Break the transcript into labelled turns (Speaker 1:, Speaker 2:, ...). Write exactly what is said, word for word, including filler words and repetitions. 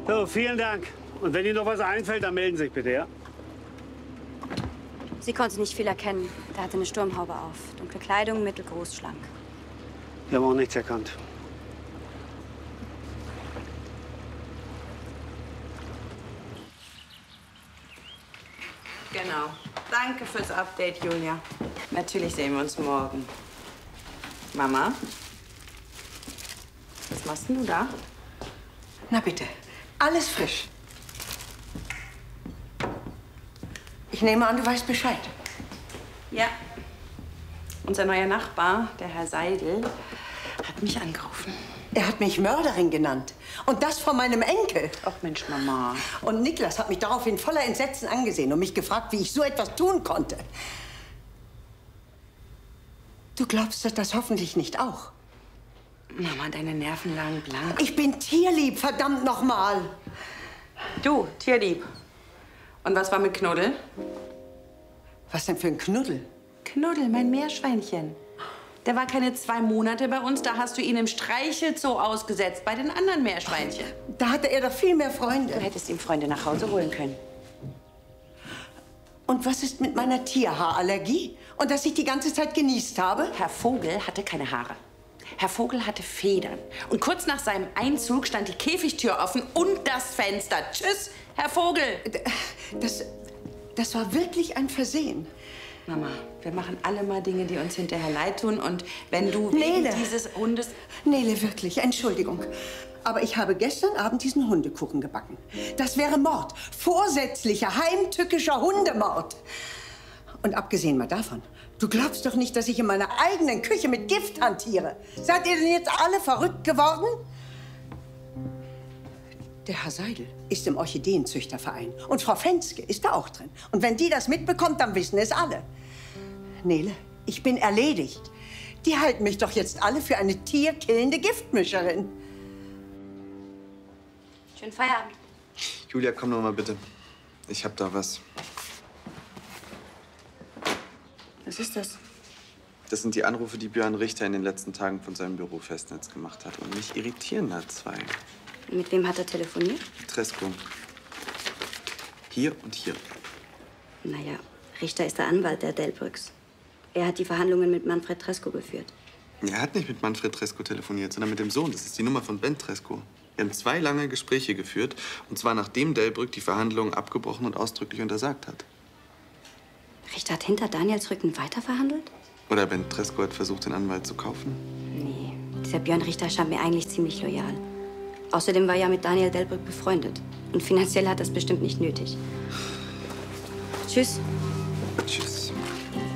Speaker 1: So, vielen Dank. Und wenn Ihnen noch was einfällt, dann melden Sie sich bitte, ja?
Speaker 2: Sie konnte nicht viel erkennen. Der hatte eine Sturmhaube auf. Dunkle Kleidung, mittelgroß, schlank.
Speaker 1: Wir haben auch nichts erkannt.
Speaker 3: Genau. Danke fürs Update, Julia. Natürlich sehen wir uns morgen. Mama? Was machst denn du da?
Speaker 4: Na bitte, alles frisch. Ich nehme an, du weißt Bescheid.
Speaker 3: Ja. Unser neuer Nachbar, der Herr Seidel, hat mich angerufen.
Speaker 4: Er hat mich Mörderin genannt. Und das von meinem Enkel.
Speaker 3: Ach Mensch, Mama.
Speaker 4: Und Niklas hat mich daraufhin voller Entsetzen angesehen und mich gefragt, wie ich so etwas tun konnte. Du glaubst das hoffentlich nicht auch.
Speaker 3: Mama, deine Nerven lagen blank.
Speaker 4: Ich bin tierlieb, verdammt nochmal.
Speaker 3: Du, tierlieb. Und was war mit Knuddel?
Speaker 4: Was denn für ein Knuddel?
Speaker 3: Knuddel, mein Meerschweinchen. Der war keine zwei Monate bei uns, da hast du ihn im Streichelzoo ausgesetzt, bei den anderen Meerschweinchen.
Speaker 4: Da hatte er doch viel mehr Freunde.
Speaker 3: Du hättest ihm Freunde nach Hause holen können.
Speaker 4: Und was ist mit meiner Tierhaarallergie? Und dass ich die ganze Zeit genießt habe?
Speaker 3: Herr Vogel hatte keine Haare. Herr Vogel hatte Federn. Und kurz nach seinem Einzug stand die Käfigtür offen und das Fenster. Tschüss, Herr Vogel.
Speaker 4: Das, das war wirklich ein Versehen.
Speaker 3: Mama, wir machen alle mal Dinge, die uns hinterher leid tun. Und wenn du
Speaker 4: Nele.
Speaker 3: wegen dieses Hundes...
Speaker 4: Nele, wirklich, Entschuldigung. Aber ich habe gestern Abend diesen Hundekuchen gebacken. Das wäre Mord. Vorsätzlicher, heimtückischer Hundemord. Und abgesehen mal davon, du glaubst doch nicht, dass ich in meiner eigenen Küche mit Gift hantiere. Seid ihr denn jetzt alle verrückt geworden? Der Herr Seidel ist im Orchideenzüchterverein. Und Frau Fenske ist da auch drin. Und wenn die das mitbekommt, dann wissen es alle. Nele, ich bin erledigt. Die halten mich doch jetzt alle für eine tierkillende Giftmischerin.
Speaker 2: Schönen Feierabend.
Speaker 5: Julia, komm noch mal bitte. Ich hab da was.
Speaker 3: Was ist das?
Speaker 5: Das sind die Anrufe, die Björn Richter in den letzten Tagen von seinem Büro Festnetz gemacht hat. Und mich irritieren da zwei.
Speaker 2: Mit wem hat er telefoniert?
Speaker 5: Tresco. Hier und hier.
Speaker 2: Naja, Richter ist der Anwalt der Delbrücks. Er hat die Verhandlungen mit Manfred Tresco geführt.
Speaker 5: Er hat nicht mit Manfred Tresco telefoniert, sondern mit dem Sohn. Das ist die Nummer von Ben Tresco. Wir haben zwei lange Gespräche geführt. Und zwar nachdem Delbrück die Verhandlungen abgebrochen und ausdrücklich untersagt hat.
Speaker 2: Richter hat hinter Daniels Rücken weiterverhandelt?
Speaker 5: Oder Ben Tresco hat versucht, den Anwalt zu kaufen?
Speaker 2: Nee, dieser Björn Richter scheint mir eigentlich ziemlich loyal. Außerdem war er ja mit Daniel Delbrück befreundet. Und finanziell hat das bestimmt nicht nötig. Tschüss.
Speaker 5: Tschüss.